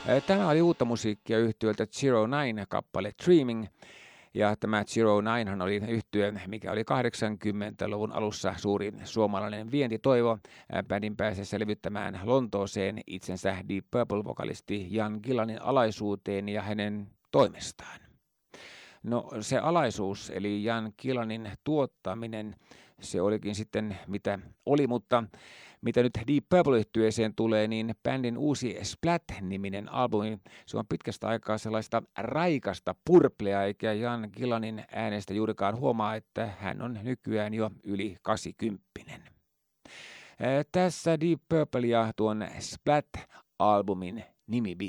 Tämä oli uutta musiikkia yhtyöltä Zero Nine kappale Dreaming. Ja tämä Zero Ninehan oli yhtye, mikä oli 80-luvun alussa suuri suomalainen vientitoivo. Bändin pääsessä levyttämään Lontooseen itsensä Deep Purple-vokalisti Jan Gillanin alaisuuteen ja hänen toimestaan. No se alaisuus eli Jan Gillanin tuottaminen, se olikin sitten mitä oli, mutta mitä nyt Deep Purple-yhtyeeseen tulee, niin bändin uusi Splat-niminen albumi, se on pitkästä aikaa sellaista raikasta purplea, eikä Jan Gillanin äänestä juurikaan huomaa, että hän on nykyään jo yli 80. Tässä Deep Purple ja tuon Splat-albumin nimibiisi.